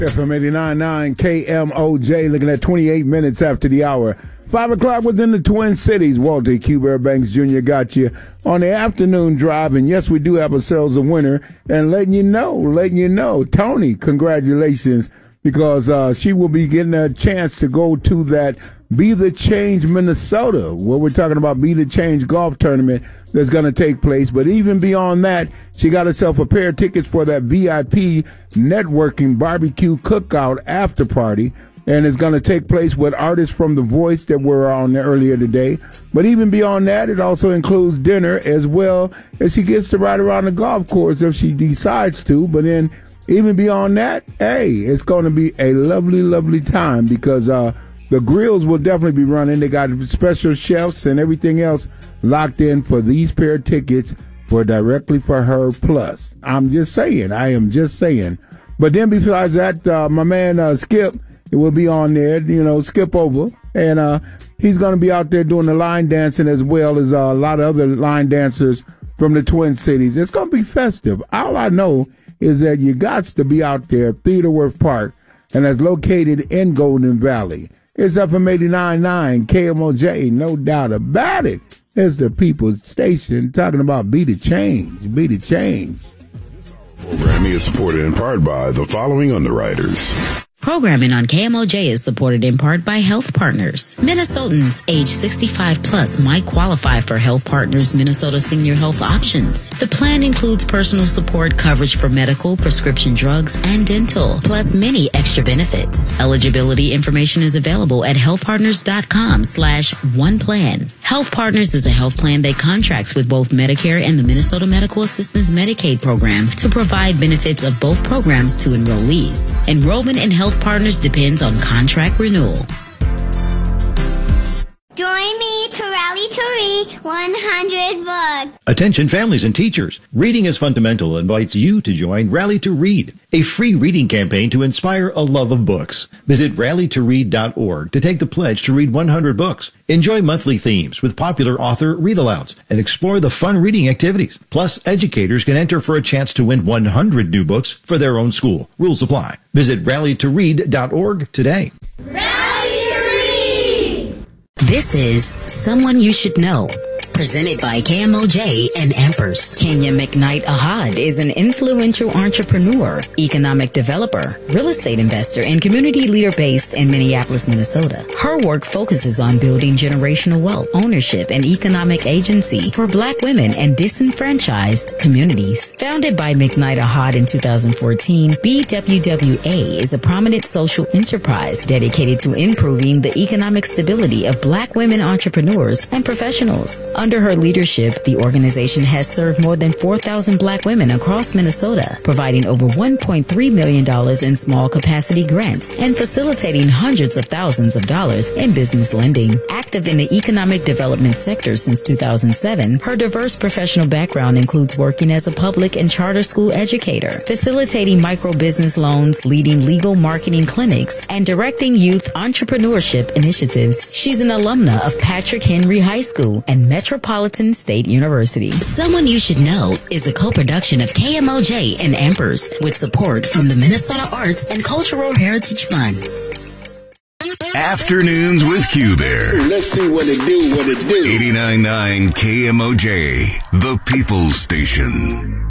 FM 89.9 KMOJ, looking at 28 minutes after the hour. 5 o'clock within the Twin Cities. Walter Q. Banks Jr. got you on the afternoon drive. And yes, we do have ourselves a winner. And letting you know, Tony, congratulations, because she will be getting a chance to go to that Be the Change Minnesota, where we're talking about Be the Change golf tournament that's going to take place. But even beyond that, she got herself a pair of tickets for that VIP networking barbecue cookout after party. And it's going to take place with artists from The Voice that were on there earlier today. But even beyond that, it also includes dinner as well as she gets to ride around the golf course if she decides to. But then even beyond that, hey, it's going to be a lovely, lovely time because the grills will definitely be running. They got special chefs and everything else locked in for these pair of tickets for directly for her plus. I am just saying. But then besides that, my man Skip will be on there, Skip Over. And he's going to be out there doing the line dancing as well as a lot of other line dancers from the Twin Cities. It's going to be festive. All I know is that you got to be out there at Theodore Wirth Park, and that's located in Golden Valley. It's FM 89.9 KMOJ, no doubt about it. It's the People's Station talking about Be the Change, Be the Change. Programming is supported in part by the following underwriters. Programming on KMOJ is supported in part by Health Partners. Minnesotans age 65 plus might qualify for Health Partners Minnesota Senior Health Options. The plan includes personal support coverage for medical, prescription drugs, and dental, plus many extra benefits. Eligibility information is available at healthpartners.com/oneplan. Health Partners is a health plan that contracts with both Medicare and the Minnesota Medical Assistance Medicaid program to provide benefits of both programs to enrollees. Enrollment in Health Partners depends on contract renewal. Join me to rally to read 100 books. Attention families and teachers. Reading is Fundamental invites you to join Rally to Read, a free reading campaign to inspire a love of books. Visit rallytoread.org to take the pledge to read 100 books. Enjoy monthly themes with popular author read-alouds and explore the fun reading activities. Plus, educators can enter for a chance to win 100 new books for their own school. Rules apply. Visit rallytoread.org today. This is Someone You Should Know, presented by KMOJ and Ampers. Kenya McKnight Ahad is an influential entrepreneur, economic developer, real estate investor, and community leader based in Minneapolis, Minnesota. Her work focuses on building generational wealth, ownership, and economic agency for Black women and disenfranchised communities. Founded by McKnight Ahad in 2014, BWWA is a prominent social enterprise dedicated to improving the economic stability of Black women entrepreneurs and professionals. Under her leadership, the organization has served more than 4,000 Black women across Minnesota, providing over $1.3 million in small capacity grants and facilitating hundreds of thousands of dollars in business lending. Active in the economic development sector since 2007, her diverse professional background includes working as a public and charter school educator, facilitating micro business loans, leading legal marketing clinics, and directing youth entrepreneurship initiatives. She's an alumna of Patrick Henry High School and Metropolitan State University. Someone You Should Know is a co-production of KMOJ and Ampers with support from the Minnesota Arts and Cultural Heritage Fund. Afternoons with Q-Bear. Let's see what it do. 89.9 KMOJ, the People's Station.